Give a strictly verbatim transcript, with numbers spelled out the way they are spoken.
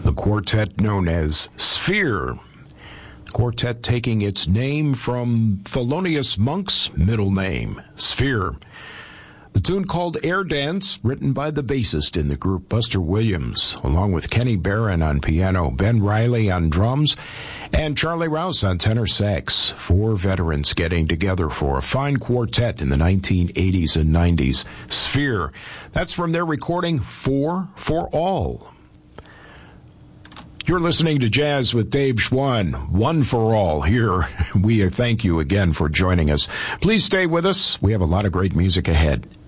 the quartet known as Sphere. The quartet taking its name from Thelonious Monk's middle name, Sphere. The tune called Air Dance, written by the bassist in the group, Buster Williams, along with Kenny Barron on piano, Ben Riley on drums, and Charlie Rouse on tenor sax. Four veterans getting together for a fine quartet in the nineteen eighties and nineties. Sphere. That's from their recording, Four for All. You're listening to Jazz with Dave Schwann, One for All here. We thank you again for joining us. Please stay with us. We have a lot of great music ahead.